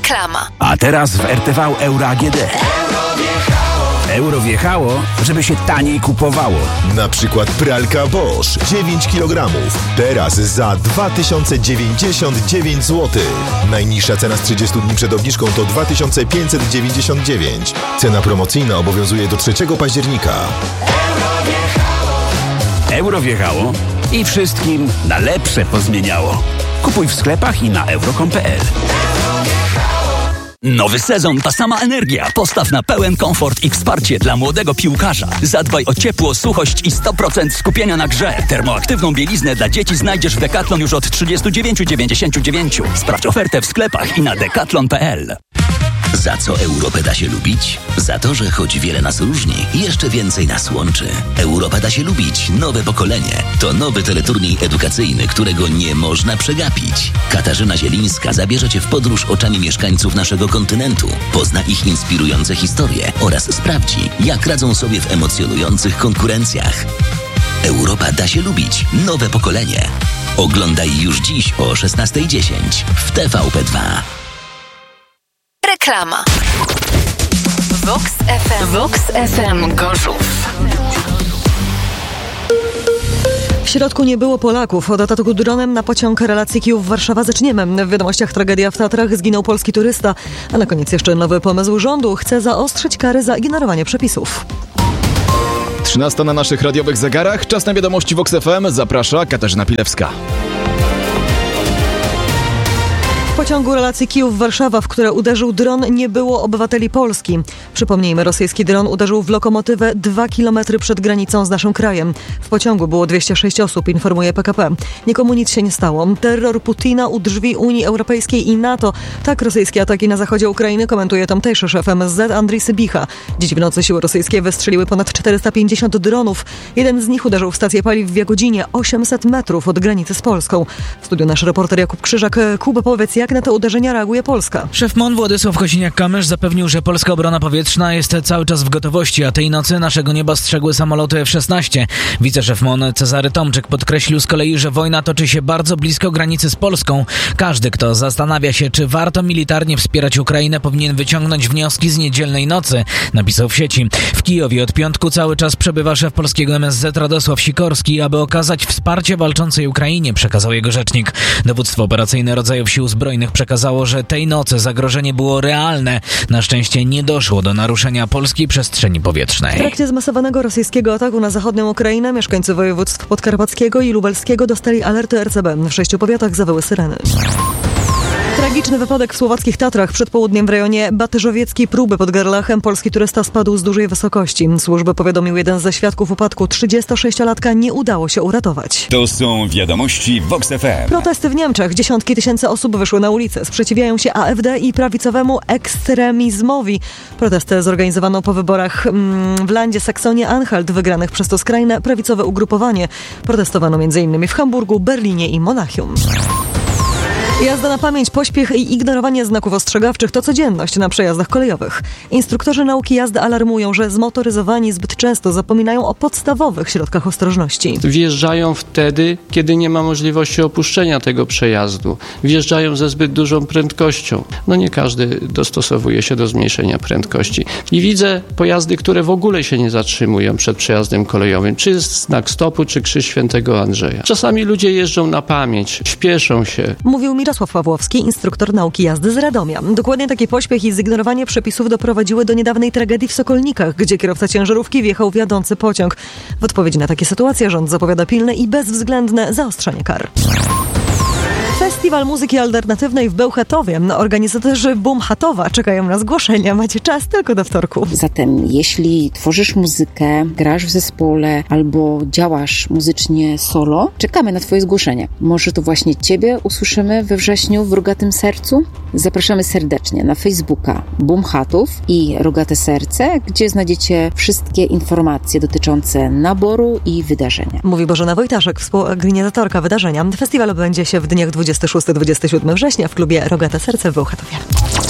Reklama. A teraz w RTV Euro AGD. Euro wjechało, żeby się taniej kupowało. Na przykład pralka Bosch 9 kg. Teraz za 2099 zł. Najniższa cena z 30 dni przed obniżką to 2599. Cena promocyjna obowiązuje do 3 października. Euro wjechało i wszystkim na lepsze pozmieniało. Kupuj w sklepach i na euro.com.pl. Nowy sezon, ta sama energia. Postaw na pełen komfort i wsparcie dla młodego piłkarza. Zadbaj o ciepło, suchość i 100% skupienia na grze. Termoaktywną bieliznę dla dzieci znajdziesz w Decathlon już od 39,99. Sprawdź ofertę w sklepach i na decathlon.pl. Za co Europę da się lubić? Za to, że choć wiele nas różni, jeszcze więcej nas łączy. Europę da się lubić. Nowe pokolenie. To nowy teleturniej edukacyjny, którego nie można przegapić. Katarzyna Zielińska zabierze Cię w podróż oczami mieszkańców naszego kontynentu. Pozna ich inspirujące historie oraz sprawdzi, jak radzą sobie w emocjonujących konkurencjach. Europa da się lubić. Nowe pokolenie. Oglądaj już dziś o 16:10 w TVP2. Reklama. Vox FM. Vox FM Gorzów. W środku nie było Polaków. Od ataku dronem na pociąg relacji Kijów-Warszawa zaczniemy. W wiadomościach tragedia w Tatrach, zginął polski turysta. A na koniec jeszcze nowy pomysł rządu. Chce zaostrzyć kary za ignorowanie przepisów. 13 na naszych radiowych zegarach. Czas na wiadomości Vox FM. Zaprasza Katarzyna Pilewska. W pociągu relacji Kijów-Warszawa, w które uderzył dron, nie było obywateli Polski. Przypomnijmy, rosyjski dron uderzył w lokomotywę 2 km przed granicą z naszym krajem. W pociągu było 206 osób, informuje PKP. Nikomu nic się nie stało. Terror Putina u drzwi Unii Europejskiej i NATO. Tak rosyjskie ataki na zachodzie Ukrainy komentuje tamtejszy szef MSZ Andrii Sybicha. Dziś w nocy siły rosyjskie wystrzeliły ponad 450 dronów. Jeden z nich uderzył w stację paliw w Jagodzinie, 800 metrów od granicy z Polską. W studiu nasz reporter Jakub Krzyżak. Kuba, powiedz, jak na te uderzenia reaguje Polska? Szef MON Władysław Kosiniak-Kamysz zapewnił, że polska obrona powietrzna jest cały czas w gotowości, a tej nocy naszego nieba strzegły samoloty F-16. Wiceszef MON Cezary Tomczyk podkreślił z kolei, że wojna toczy się bardzo blisko granicy z Polską. Każdy, kto zastanawia się, czy warto militarnie wspierać Ukrainę, powinien wyciągnąć wnioski z niedzielnej nocy, napisał w sieci. W Kijowie od piątku cały czas przebywa szef polskiego MSZ Radosław Sikorski, aby okazać wsparcie walczącej Ukrainie, przekazał jego rzecznik. Dowództwo operacyjne rodzajów sił zbrojnych przekazało, że tej nocy zagrożenie było realne. Na szczęście nie doszło do naruszenia polskiej przestrzeni powietrznej. W trakcie zmasowanego rosyjskiego ataku na zachodnią Ukrainę mieszkańcy województw podkarpackiego i lubelskiego dostali alerty RCB. W 6 powiatach zawyły syreny. Tragiczny wypadek w słowackich Tatrach. Przed południem w rejonie Batyżowieckiej Próby pod Gerlachem polski turysta spadł z dużej wysokości. Służby powiadomił jeden ze świadków upadku. 36-latka nie udało się uratować. To są wiadomości Vox FM. Protesty w Niemczech. Dziesiątki tysięcy osób wyszły na ulicę. Sprzeciwiają się AfD i prawicowemu ekstremizmowi. Protesty zorganizowano po wyborach w landzie Saksonia-Anhalt, wygranych przez to skrajne prawicowe ugrupowanie. Protestowano m.in. w Hamburgu, Berlinie i Monachium. Jazda na pamięć, pośpiech i ignorowanie znaków ostrzegawczych to codzienność na przejazdach kolejowych. Instruktorzy nauki jazdy alarmują, że zmotoryzowani zbyt często zapominają o podstawowych środkach ostrożności. Wjeżdżają wtedy, kiedy nie ma możliwości opuszczenia tego przejazdu. Wjeżdżają ze zbyt dużą prędkością. Nie każdy dostosowuje się do zmniejszenia prędkości. I widzę pojazdy, które w ogóle się nie zatrzymują przed przejazdem kolejowym. Czy jest znak stopu, czy krzyż Świętego Andrzeja. Czasami ludzie jeżdżą na pamięć, śpieszą się. Mówił Mirosław Pawłowski, instruktor nauki jazdy z Radomia. Dokładnie taki pośpiech i zignorowanie przepisów doprowadziły do niedawnej tragedii w Sokolnikach, gdzie kierowca ciężarówki wjechał w jadący pociąg. W odpowiedzi na takie sytuacje rząd zapowiada pilne i bezwzględne zaostrzenie kar. Festiwal Muzyki Alternatywnej w Bełchatowie. Organizatorzy Boom Chatowa czekają na zgłoszenia. Macie czas tylko do wtorku. Zatem jeśli tworzysz muzykę, grasz w zespole albo działasz muzycznie solo, czekamy na Twoje zgłoszenie. Może to właśnie Ciebie usłyszymy we wrześniu w Rogatym Sercu? Zapraszamy serdecznie na Facebooka Boom Chatów i Rogate Serce, gdzie znajdziecie wszystkie informacje dotyczące naboru i wydarzenia. Mówi Bożena Wojtaszek, współorganizatorka wydarzenia. Festiwal będzie się w dniach 26-27 września w klubie Rogate Serce w Bełchatowie.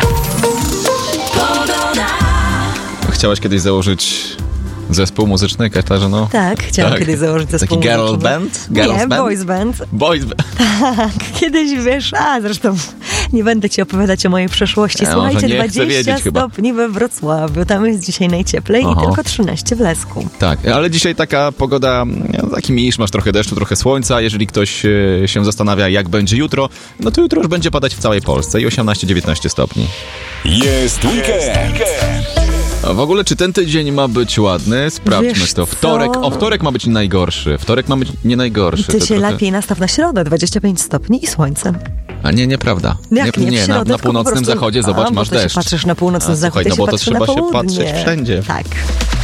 Chciałaś kiedyś założyć zespół muzyczny, Katarzyno? Tak, chciałam kiedyś założyć zespół muzyczny. Taki girl band? Nie, boys band. Boys band. Tak, kiedyś zresztą Nie będę ci opowiadać o mojej przeszłości. Słuchajcie, 20 stopni we Wrocławiu. Tam jest dzisiaj najcieplej i tylko 13 w Lesku. Tak, ale dzisiaj taka pogoda, taki miszmasz, trochę deszczu, trochę słońca. Jeżeli ktoś się zastanawia, jak będzie jutro, no to jutro już będzie padać w całej Polsce i 18-19 stopni. Jest weekend! A w ogóle, czy ten tydzień ma być ładny? Sprawdźmy to. Wtorek ma być najgorszy. Wtorek ma być nie najgorszy. Ty się lepiej nastaw na środę, 25 stopni i słońce. A nieprawda. Nie, na północnym zachodzie, zobacz, masz deszcz. Patrzysz na północnym zachodzie, no bo to trzeba się patrzeć wszędzie. Tak.